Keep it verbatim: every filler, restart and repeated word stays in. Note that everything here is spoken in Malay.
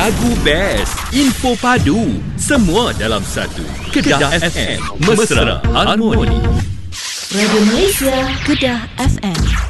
lagu best, info padu, semua dalam satu. Kedah F M, Mesra Harmoni. Radio Malaysia, Kedah F M.